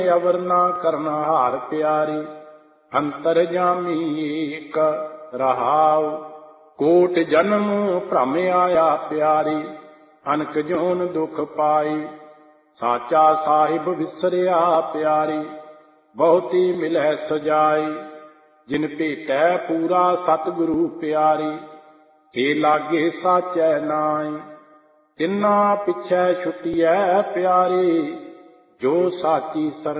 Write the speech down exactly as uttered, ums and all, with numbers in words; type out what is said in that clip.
ਅਵਰ ਨਾ ਕਰਨਾ ਹਾਰ ਪਿਆਰੀ। ਅੰਤਰ ਜਾਮੀ ਏਕ ਰਹਾਉ, ਕੋਟ ਜਨਮ ਭ੍ਰਮ ਆਇਆ ਪਿਆਰੀ। ਅਨਕ ਜੋਨ ਦੁਖ ਪਾਈ, ਸਾਚਾ ਸਾਹਿਬ ਵਿਸਰਿਆ ਪਿਆਰੀ। ਬਹੁਤੀ ਮਿਲੈ ਸਜਾਈ, ਜਿਨ ਭੇਟੈ ਪੂਰਾ ਸਤਿਗੁਰੂ ਪਿਆਰੀ। ਤੇ ਲਾਗੇ ਸਾਚੈ ਨਾਈ, ਤਿੰਨਾ ਪਿਛੈ ਛੁਟੀਐ ਪਿਆਰੀ। ਜੋ ਸਾਚੀ ਸਰਨ